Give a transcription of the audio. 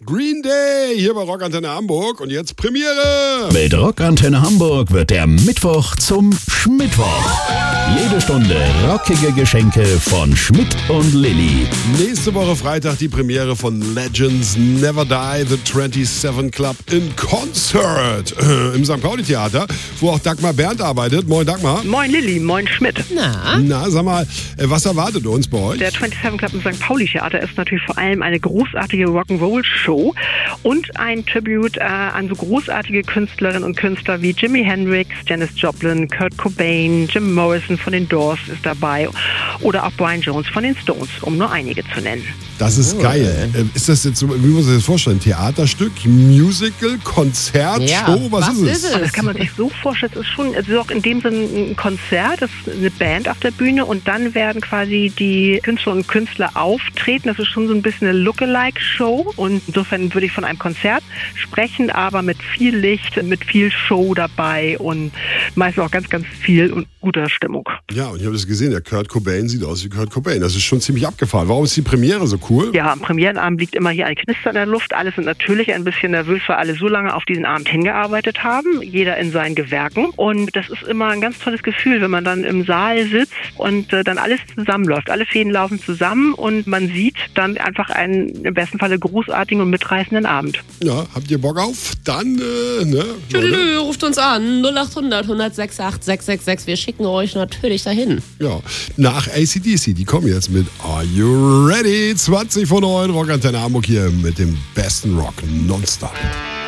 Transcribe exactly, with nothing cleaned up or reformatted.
Green Day hier bei Rockantenne Hamburg und jetzt Premiere. Mit Rockantenne Hamburg wird der Mittwoch zum Schmittwoch. Jede Stunde rockige Geschenke von Schmidt und Lilly. Nächste Woche Freitag die Premiere von Legends Never Die, The twenty-seven Club in Concert äh, im Sankt Pauli Theater, wo auch Dagmar Berndt arbeitet. Moin Dagmar. Moin Lilly, moin Schmidt. Na? Na, sag mal, äh, was erwartet uns bei euch? Der twenty-seven Club im Sankt Pauli Theater ist natürlich vor allem eine großartige Rock'n'Roll-Show und ein Tribute äh, an so großartige Künstlerinnen und Künstler wie Jimi Hendrix, Janis Joplin, Kurt Cobain, Jim Morrison von den Doors ist dabei oder auch Brian Jones von den Stones, um nur einige zu nennen. Das ist Oh, geil. ey. Äh, Ist das jetzt so, wie muss man sich das vorstellen? Theaterstück, Musical, Konzert, Ja, Show? Was, was ist es? ist es? Und das kann man sich so vorstellen, es ist schon, es ist auch in dem Sinne ein Konzert, es ist eine Band auf der Bühne und dann werden quasi die Künstler und Künstler auftreten. Das ist schon so ein bisschen eine Lookalike-Show und insofern würde ich von einem Konzert sprechen, aber mit viel Licht, mit viel Show dabei und meistens auch ganz, ganz viel und guter Stimmung. Ja, und ich habe das gesehen, der Kurt Cobain sieht aus wie Kurt Cobain. Das ist schon ziemlich abgefahren. Warum ist die Premiere so cool? Ja, am Premierenabend liegt immer hier ein Knister in der Luft. Alle sind natürlich ein bisschen nervös, weil alle so lange auf diesen Abend hingearbeitet haben. Jeder in seinen Gewerken. Und das ist immer ein ganz tolles Gefühl, wenn man dann im Saal sitzt und äh, dann alles zusammenläuft. Alle Fäden laufen zusammen und man sieht dann einfach einen im besten Falle großartigen und mitreißenden Abend. Ja, habt ihr Bock auf? Dann, äh, ne? Tüdelü, ruft uns an. null acht hundert, hundertsechs acht sechs sechs sechs. Wir schicken euch natürlich dahin. Ja, nach A C D C, die kommen jetzt mit Are You Ready? zwanzig vor neun, Rockantenne Hamburg hier mit dem besten Rock nonstop.